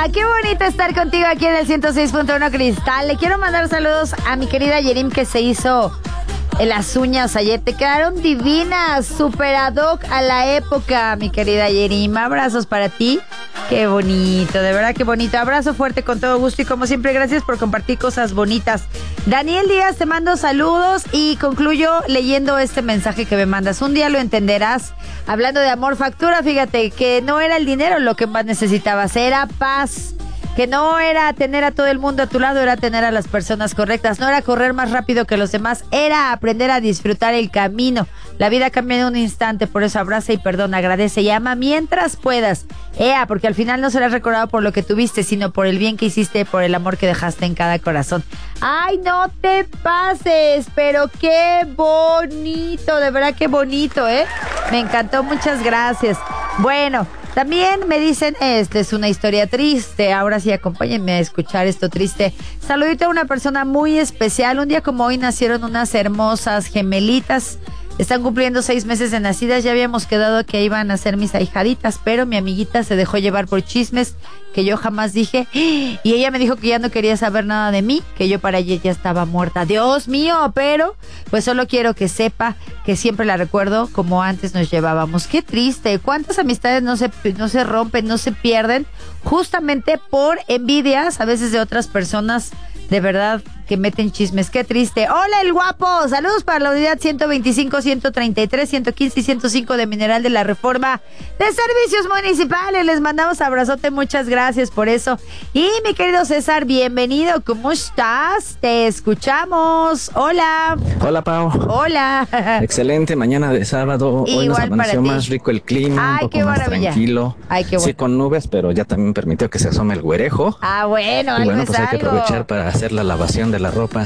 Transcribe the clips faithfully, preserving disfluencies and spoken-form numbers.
qué bonito estar contigo aquí en el ciento seis punto uno Cristal. Le quiero mandar saludos a mi querida Yerim, que se hizo en las uñas ayer. Te quedaron divinas, super ad hoc a la época, mi querida Yerim. Abrazos para ti. Qué bonito, de verdad qué bonito. Abrazo fuerte con todo gusto y como siempre, gracias por compartir cosas bonitas. Daniel Díaz, te mando saludos y concluyo leyendo este mensaje que me mandas. Un día lo entenderás. Hablando de amor factura, fíjate que no era el dinero lo que más necesitabas, era paz. Que no era tener a todo el mundo a tu lado, era tener a las personas correctas. No era correr más rápido que los demás, era aprender a disfrutar el camino. La vida cambia en un instante, por eso abraza y perdona, agradece y ama mientras puedas. Ea, porque al final no serás recordado por lo que tuviste, sino por el bien que hiciste, por el amor que dejaste en cada corazón. ¡Ay, no te pases! Pero qué bonito, de verdad qué bonito, ¿eh? Me encantó, muchas gracias. Bueno, también me dicen, esta es una historia triste. Ahora sí, acompáñenme a escuchar esto triste. Saludito a una persona muy especial. Un día como hoy nacieron unas hermosas gemelitas. Están cumpliendo seis meses de nacidas. Ya habíamos quedado que iban a ser mis ahijaditas, pero mi amiguita se dejó llevar por chismes que yo jamás dije. Y ella me dijo que ya no quería saber nada de mí, que yo para ella ya estaba muerta. Dios mío, pero pues solo quiero que sepa que siempre la recuerdo como antes nos llevábamos. Qué triste. ¿Cuántas amistades no se, no se rompen, no se pierden? Justamente por envidias a veces de otras personas. De verdad que meten chismes, qué triste. Hola el guapo, saludos para la unidad ciento veinticinco, ciento treinta y tres, ciento quince y ciento cinco de Mineral de la Reforma de Servicios Municipales. Les mandamos abrazote, muchas gracias por eso. Y mi querido César, bienvenido, ¿cómo estás? Te escuchamos. Hola. Hola, Pau. Hola. Excelente, mañana de sábado. Igual hoy nos amaneció para ti. más rico el clima. Ay, un poco qué más maravilla. Tranquilo. Ay, qué bueno. Sí, con nubes, pero ya también permitió que se asome el güerejo. Ah, bueno, Y algo bueno, es pues hay que algo. aprovechar para hacer la lavación de la ropa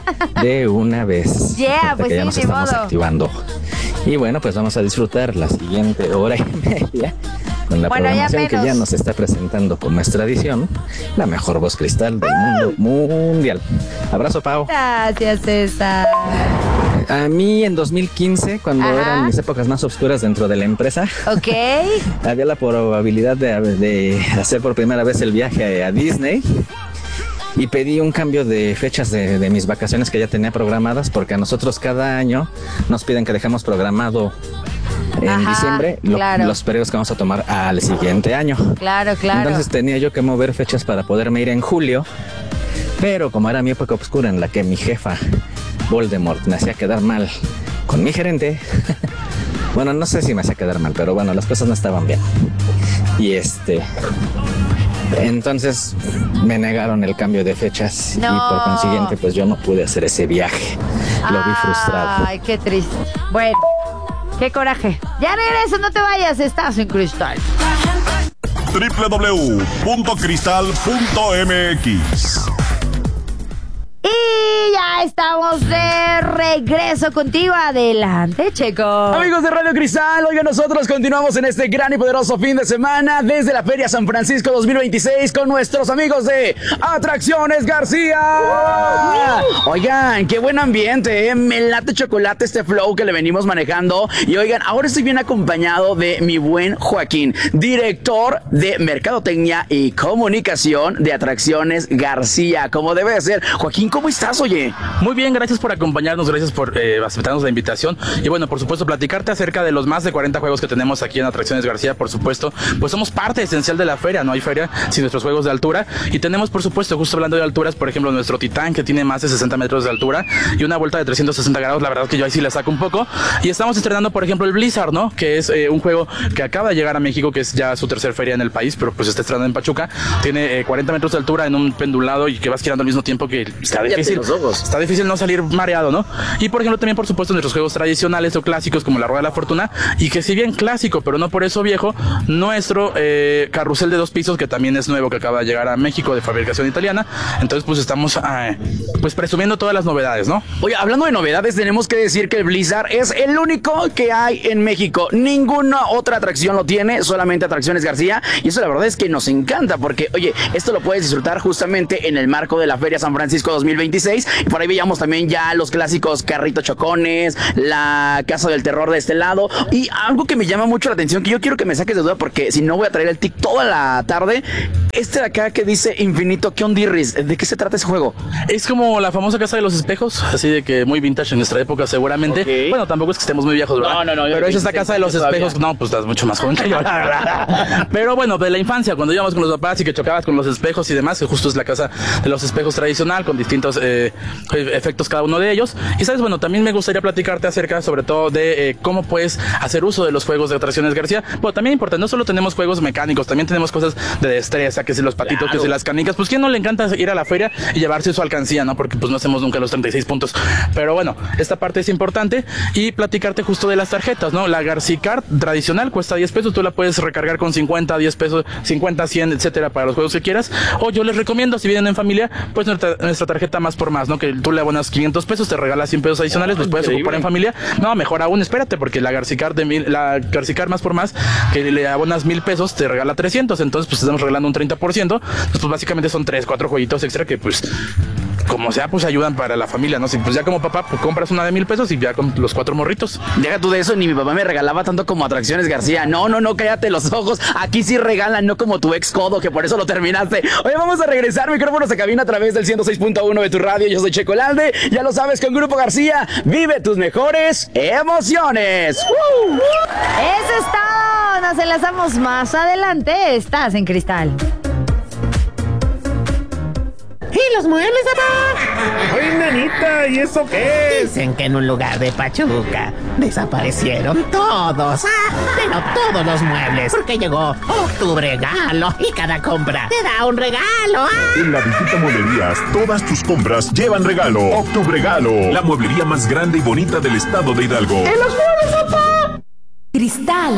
de una vez. Yeah, Ahorita pues que ya sí, nos ni estamos modo. activando. Y bueno, pues vamos a disfrutar la siguiente hora y media con la Bueno, ya programación que menos. ya nos está presentando como es tradición, la mejor voz cristal del mundo mundial. Abrazo, Pau. Gracias, César. A mí en dos mil quince, cuando Ajá. eran mis épocas más oscuras dentro de la empresa, Ok. había la probabilidad de, de hacer por primera vez el viaje a Disney y pedí un cambio de fechas de, de mis vacaciones que ya tenía programadas, porque a nosotros cada año nos piden que dejemos programado en Ajá, diciembre lo- claro. los periodos que vamos a tomar al siguiente año. Claro, claro. Entonces tenía yo que mover fechas para poderme ir en julio, pero como era mi época oscura en la que mi jefa Voldemort me hacía quedar mal con mi gerente, bueno, no sé si me hacía quedar mal, pero bueno, las cosas no estaban bien. Y este, entonces me negaron el cambio de fechas No. y por consiguiente pues yo no pude hacer ese viaje. Lo vi frustrado. Ay, qué triste. Bueno, qué coraje. Ya regreso, no te vayas, estás en Cristal. doble u doble u doble u punto cristal punto m x. Y ya estamos de regreso contigo. Adelante, Checo. Amigos de Radio Cristal, oigan, nosotros continuamos en este gran y poderoso fin de semana desde la Feria San Francisco dos mil veintiséis con nuestros amigos de Atracciones García. Oigan, qué buen ambiente, ¿eh? Me late chocolate este flow que le venimos manejando. Y oigan, ahora estoy bien acompañado de mi buen Joaquín, director de Mercadotecnia y Comunicación de Atracciones García, como debe ser. Joaquín, ¿cómo estás, oye? Muy bien, gracias por acompañarnos, gracias por eh, aceptarnos la invitación y bueno, por supuesto, platicarte acerca de los más de cuarenta juegos que tenemos aquí en Atracciones García. Por supuesto, pues somos parte esencial de la feria, no hay feria sin nuestros juegos de altura y tenemos, por supuesto, justo hablando de alturas, por ejemplo, nuestro Titán, que tiene más de sesenta metros de altura y una vuelta de trescientos sesenta grados. La verdad que yo ahí sí la saco un poco. Y estamos estrenando, por ejemplo, el Blizzard, ¿no? Que es eh, un juego que acaba de llegar a México, que es ya su tercer feria en el país, pero pues está estrenando en Pachuca. Tiene eh, cuarenta metros de altura en un pendulado y que vas girando al mismo tiempo, que está Cállate difícil. los ojos. Está difícil no salir mareado, ¿no? Y por ejemplo, también, por supuesto, nuestros juegos tradicionales o clásicos como la Rueda de la Fortuna, y que si bien clásico, pero no por eso viejo, nuestro eh, carrusel de dos pisos, que también es nuevo, que acaba de llegar a México, de fabricación italiana. Entonces, pues estamos eh, pues presumiendo todas las novedades, ¿no? Oye, hablando de novedades, tenemos que decir que el Blizzard es el único que hay en México. Ninguna otra atracción lo tiene, solamente Atracciones García. Y eso la verdad es que nos encanta porque, oye, esto lo puedes disfrutar justamente en el marco de la Feria San Francisco dos mil veintiséis. Y por ahí veíamos también ya los clásicos carritos chocones, la Casa del Terror de este lado. Y algo que me llama mucho la atención, que yo quiero que me saques de duda porque si no voy a traer el tic toda la tarde. Este de acá que dice Infinito Kiondirris, ¿de qué se trata ese juego? Es como la famosa casa de los espejos, así de que muy vintage en nuestra época seguramente. Okay. Bueno, tampoco es que estemos muy viejos, ¿verdad? No, no, no. Pero es esta casa de los espejos, todavía. No, pues estás mucho más joven que yo, la verdad. Pero bueno, de la infancia, cuando íbamos con los papás y que chocabas con los espejos y demás, que justo es la casa de los espejos tradicional, con distintos eh, efectos cada uno de ellos. Y sabes, bueno, también me gustaría platicarte acerca, sobre todo, de eh, cómo puedes hacer uso de los juegos de Atracciones García. Bueno, también importante, no solo tenemos juegos mecánicos, también tenemos cosas de destreza, que si los patitos, claro. que si las canicas, pues quién no le encanta ir a la feria y llevarse su alcancía, ¿no? Porque pues no hacemos nunca los treinta y seis puntos. Pero bueno, esta parte es importante y platicarte justo de las tarjetas, ¿no? La García Card tradicional cuesta diez pesos, tú la puedes recargar con cincuenta, diez pesos, cincuenta, cien, etcétera, para los juegos que quieras. O yo les recomiendo, si vienen en familia, pues nuestra, nuestra tarjeta más por más, ¿no? Que tú le abonas quinientos pesos, te regalas cien pesos adicionales, los puedes ocupar en familia. No, mejor aún, espérate, porque la García Card de mil, la García Card más por más, que le abonas mil pesos, te regala trescientos, entonces pues estamos regalando un treinta por ciento, pues, pues básicamente son tres, cuatro jueguitos extra que pues como sea pues ayudan para la familia, ¿no? Si pues ya como papá pues compras una de mil pesos y ya con los cuatro morritos. Deja tú de eso, ni mi papá me regalaba tanto como Atracciones García. No, no, no, cállate los ojos. Aquí sí regalan, no como tu ex codo, que por eso lo terminaste. Oye, vamos a regresar micrófonos a cabina a través del ciento seis punto uno de tu radio. Yo soy Checo Lalde. Ya lo sabes, con Grupo García, vive tus mejores emociones. ¡Uh! Eso es todo. Nos enlazamos más adelante. Estás en Cristal. ¿Y los muebles, papá? Oye, nanita, ¿y eso qué es? Dicen que en un lugar de Pachuca desaparecieron todos. Ah, pero todos los muebles. Porque llegó Octubre Regalo y cada compra te da un regalo. Ah. En la Visita Mueblerías, todas tus compras llevan regalo. Octubre Regalo, la mueblería más grande y bonita del estado de Hidalgo. ¡En los muebles, papá! Cristal.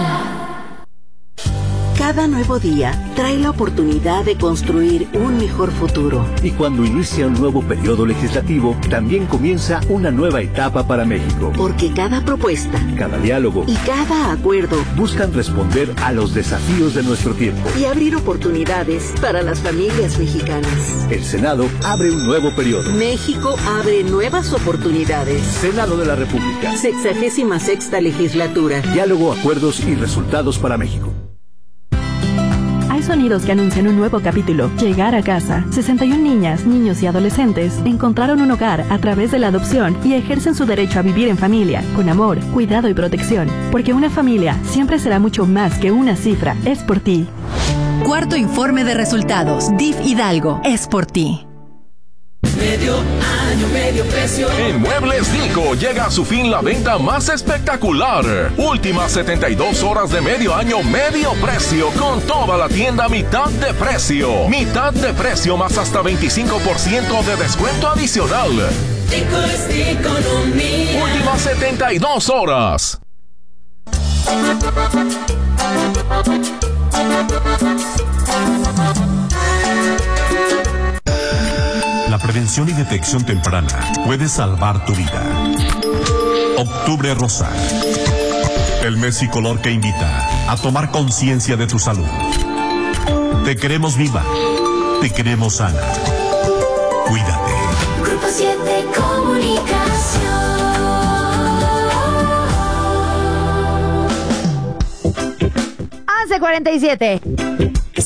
Cada nuevo día trae la oportunidad de construir un mejor futuro. Y cuando inicia un nuevo periodo legislativo, también comienza una nueva etapa para México. Porque cada propuesta, cada diálogo y cada acuerdo buscan responder a los desafíos de nuestro tiempo y abrir oportunidades para las familias mexicanas. El Senado abre un nuevo periodo. México abre nuevas oportunidades. Senado de la República. Sexagésima sexta legislatura. Diálogo, acuerdos y resultados para México. Hay sonidos que anuncian un nuevo capítulo. Llegar a casa. sesenta y una niñas, niños y adolescentes encontraron un hogar a través de la adopción y ejercen su derecho a vivir en familia, con amor, cuidado y protección. Porque una familia siempre será mucho más que una cifra. Es por ti. Cuarto informe de resultados. D I F Hidalgo. Es por ti. Medio año, medio precio. En Muebles Dico llega a su fin la venta más espectacular. Últimas setenta y dos horas de medio año, medio precio, con toda la tienda a mitad de precio. Mitad de precio más hasta veinticinco por ciento de descuento adicional. Dico es economía. Últimas setenta y dos horas. La prevención y detección temprana puede salvar tu vida. Octubre Rosa. El mes y color que invita a tomar conciencia de tu salud. Te queremos viva. Te queremos sana. Cuídate. Grupo siete Comunicación. once cuarenta y siete.